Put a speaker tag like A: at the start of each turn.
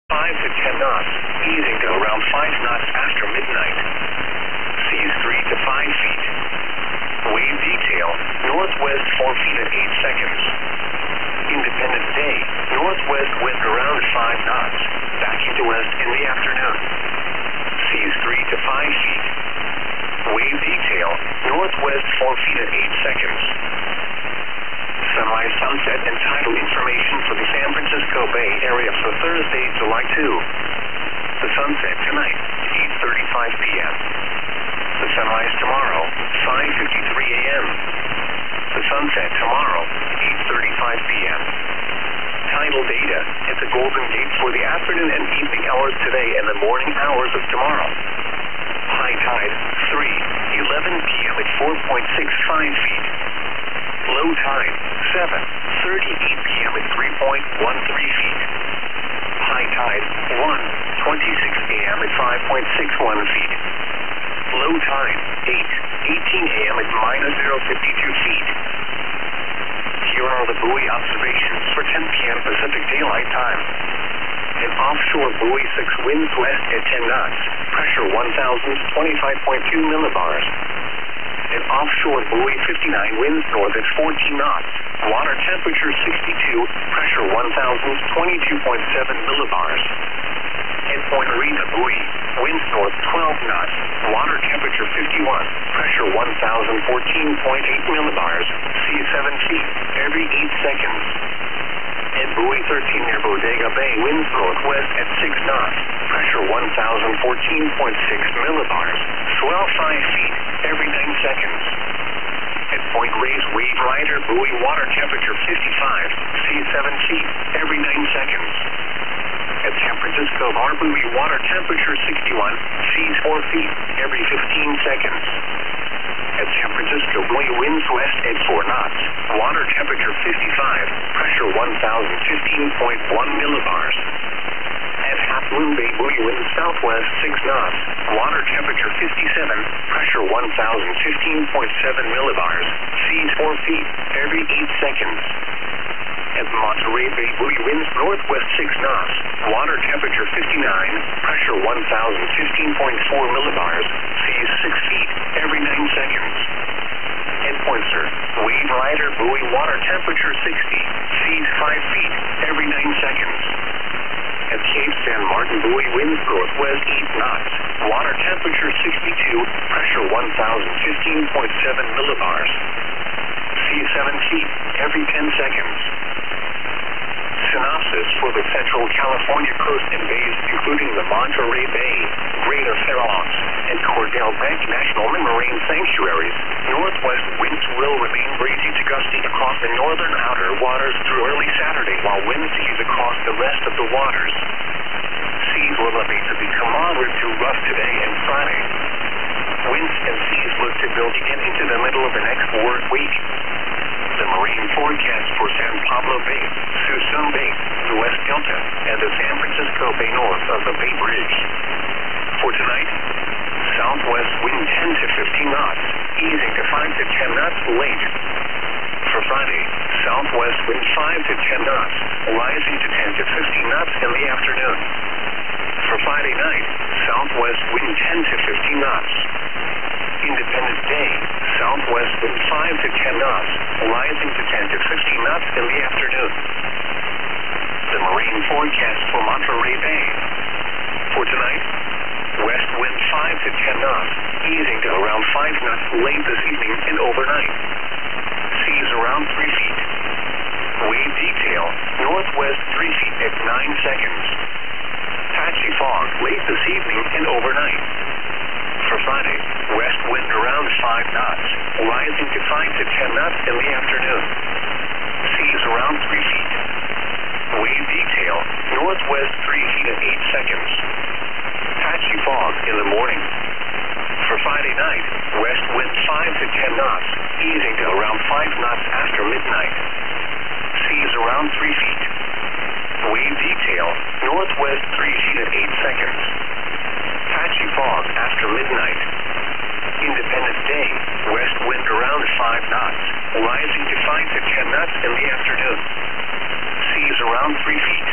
A: 5 to 10 knots, easing to around 5 knots after midnight. Seas 3 to 5 feet. Wave detail, northwest 4 feet at 8 seconds. Independence Day, northwest wind around 5 knots, backing to west in the afternoon. Seas 3 to 5 feet. Wave detail, northwest 4 feet at 8 seconds. Sunrise, sunset, and tidal information for the San Francisco Bay Area for Thursday, July 2. The sunset tonight, 8:35 p.m. The sunrise tomorrow, 5:53 a.m. The sunset tomorrow, 8:35 p.m. Tidal data at the Golden Gate for the afternoon and evening hours today and the morning hours of tomorrow. High tide, 3:11 p.m. at 4.65 feet. Low tide, 7:38 p.m. at 3.13 feet. High tide, 1:26 a.m. at 5.61 feet. Low tide, 8:18 a.m. at -0.52 feet. Here are the buoy observations for 10 p.m. Pacific Daylight Time. An offshore buoy 6 winds west at 10 knots, pressure 1,025.2 millibars. An offshore buoy 59 winds north at 14 knots, water temperature 62, pressure 1,022.7 millibars. At Point Rita buoy, winds north 12 knots, water temperature 51, pressure 1,014.8 millibars, sea 7 feet, every 8 seconds. At buoy 13 near Bodega Bay, winds northwest at 6 knots, pressure 1,014.6 millibars, swell 5 feet, every 9 seconds. At Point Reyes Wave Rider buoy, water temperature 55, sea 7 feet, every 9 seconds. At San Francisco Bar buoy, water temperature 61, seas 4 feet, every 15 seconds. At San Francisco buoy, winds west at 4 knots, water temperature 55, pressure 1,015.1 millibars. At Half Moon Bay buoy, winds southwest 6 knots, water temperature 57, pressure 1,015.7 millibars, seas 4 feet, every 8 seconds. At Monterey Bay buoy, winds northwest 6 knots, water temperature 59, pressure 1,015.4 millibars, seas 6 feet, every 9 seconds. At Point Sur, Wave Rider buoy, water temperature 60, seas 5 feet, every 9 seconds. At Cape San Martin buoy, winds northwest 8 knots, water temperature 62, pressure 1,015.7 millibars, sea 7 feet, every 10 seconds. Synopsis for the Central California coast and bays, including the Monterey Bay, Greater Farallones, and Cordell Bank National Marine Sanctuaries. Northwest winds will remain breezy to gusty across the northern outer waters through early Saturday, while winds ease across the rest of the waters. Seas will elevate to become moderate to rough today and Friday. Winds and seas look to build again into the middle of the next work week. The marine forecast for San Pablo Bay, Suisun Bay, the West Delta, and the San Francisco Bay north of the Bay Bridge. For tonight, southwest wind 10 to 15 knots, easing to 5 to 10 knots late. For Friday, southwest wind 5 to 10 knots, rising to 10 to 15 knots in the afternoon. For Friday night, southwest wind 10 to 15 knots. Independence Day, southwest wind 5 to 10 knots, rising to 10 to 15 knots in the afternoon. The marine forecast for Monterey Bay. For tonight, west wind 5 to 10 knots, easing to around 5 knots late this evening and overnight. Seas around 3 feet. Wave detail, northwest 3 feet at 9 seconds. Patchy fog late this evening and overnight. For Friday, west wind around 5 knots, rising to 5 to 10 knots in the afternoon. Seas around 3 feet. Wave detail, northwest 3 feet at 8 seconds. Patchy fog in the morning. For Friday night, west wind 5 to 10 knots, easing to around 5 knots after midnight. Seas around 3 feet. Wave detail, northwest 3 feet at 8 seconds. Patchy fog after midnight. Independence Day, west wind around 5 knots, rising to 5 to 10 knots in the afternoon. Seas around 3 feet.